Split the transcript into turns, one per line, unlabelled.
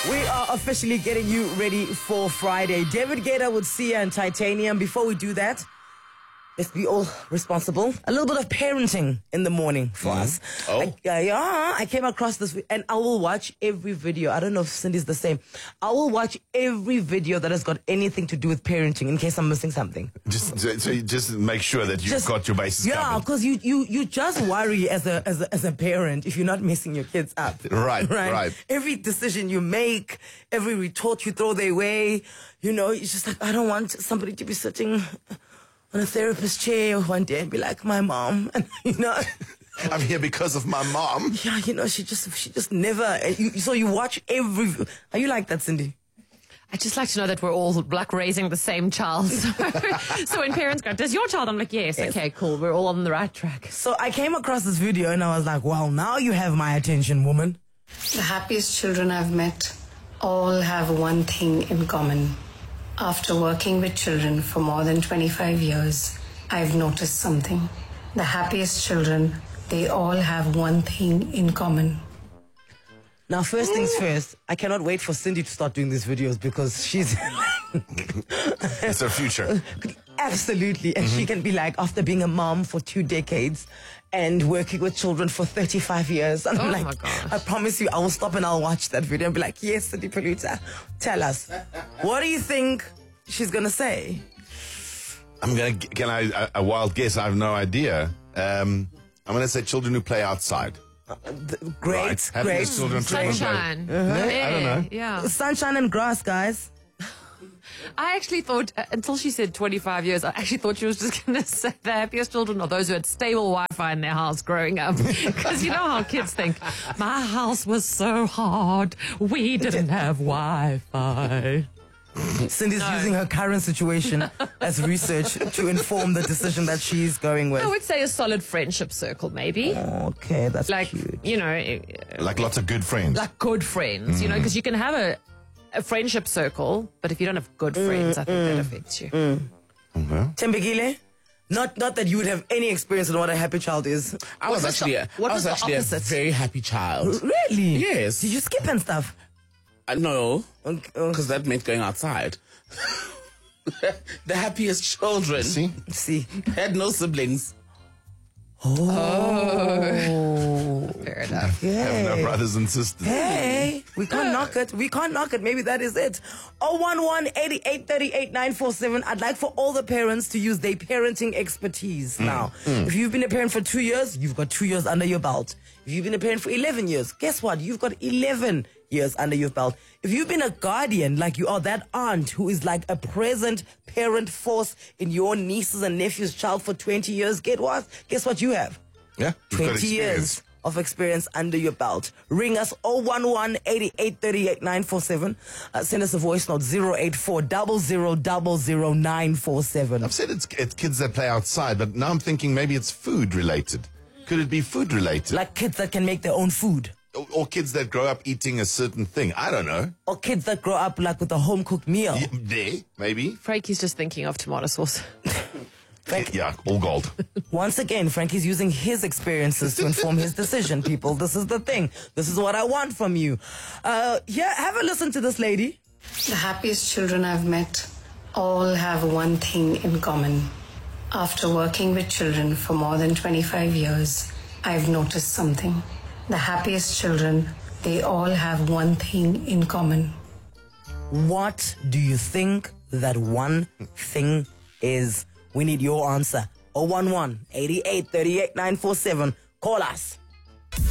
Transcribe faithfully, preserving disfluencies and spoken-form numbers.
We are officially getting you ready for Friday. David Guetta with Sia and Titanium. Before we do that, let's be all responsible. A little bit of parenting in the morning for mm. us.
Oh?
I, uh, yeah, I came across this, and I will watch every video. I don't know if Cindy's the same. I will watch every video that has got anything to do with parenting in case I'm missing something.
Just so you just make sure that you've
just,
got your bases
yeah,
covered.
Yeah, because you, you, you just worry as a, as a as a parent if you're not messing your kids up.
Right,
right,
right.
Every decision you make, every retort you throw their way, you know, it's just like, I don't want somebody to be sitting on a therapist chair one day and be like, my mom, and you know,
I'm here because of my mom.
Yeah, you know, she just she just never. You, so you watch every. Are you like that, Cindy?
I just like to know that we're all like raising the same child. So, so when parents go, "Does your child?" I'm like, "Yes, yes, okay, cool. We're all on the right track."
So I came across this video and I was like, "Well, now you have my attention, woman."
The happiest children I've met all have one thing in common. After working with children for more than twenty-five years, I've noticed something. The happiest children, they all have one thing in common.
Now, first things first, I cannot wait for Cindy to start doing these videos because she's...
It's her future.
Absolutely. And mm-hmm. she can be like, after being a mom for two decades and working with children for thirty-five years. And
oh
I'm like,
my gosh.
I promise you, I will stop and I'll watch that video and be like, yes, Cindy Peluta, tell us. What do you think she's going to say?
I'm going to, can I, a, a wild guess? I have no idea. Um, I'm going to say children who play outside.
Uh, the, great,
right.
great.
Children
Sunshine.
Uh-huh.
No, I don't know.
Yeah.
Sunshine and grass, guys.
I actually thought, uh, until she said twenty-five years, I actually thought she was just going to say the happiest children are those who had stable Wi-Fi in their house growing up. Because you know how kids think, my house was so hard, we didn't have Wi-Fi.
Cindy's
no.
using her current situation as research to inform the decision that she's going with.
I would say a solid friendship circle, maybe.
Okay, that's
like,
cute.
You know.
Like lots of good friends.
Like good friends, mm. you know, because you can have a, a friendship circle, but if you don't have good friends, mm, I think mm, that affects you.
Mm. Okay.
Tembekile? Not not that you would have any experience in what a happy child is.
I was
What's
actually, a,
what
I was
was
actually a very happy child.
Really?
Yes.
Did you skip and stuff?
Uh, no,
because
okay. that meant going outside. The happiest children.
See?
See.
Had no siblings.
Oh.
oh. Fair enough.
Hey.
Have no brothers and sisters.
Hey, we can't knock it. We can't knock it. Maybe that is it. oh one one, eight eight three eight, nine four seven. I'd like for all the parents to use their parenting expertise mm. now. Mm. If you've been a parent for two years, you've got two years under your belt. If you've been a parent for eleven years, guess what? You've got eleven years under your belt. If you've been a guardian, like you are that aunt who is like a present parent force in your nieces and nephews' child for twenty years, get what? Guess what you have?
Yeah.
twenty years of experience under your belt. Ring us oh one one, eight eight three eight, nine four seven. Uh, send us a voice note zero eight four, zero zero zero zero nine four seven.
I've said it's, it's kids that play outside, but now I'm thinking maybe it's food related. Could it be food related?
Like kids that can make their own food.
Or, or kids that grow up eating a certain thing. I don't know.
Or kids that grow up like with a home-cooked meal.
Yeah, there, maybe.
Frankie's just thinking of tomato sauce.
Frank,
yeah, all gold.
Once again, Frankie's using his experiences to inform his decision, people. This is the thing. This is what I want from you. Uh, yeah, have a listen to this lady.
The happiest children I've met all have one thing in common. After working with children for more than twenty-five years, I've noticed something. The happiest children, they all have one thing in common.
What do you think that one thing is? We need your answer. oh one one, eight eight three eight, nine four seven. Call us.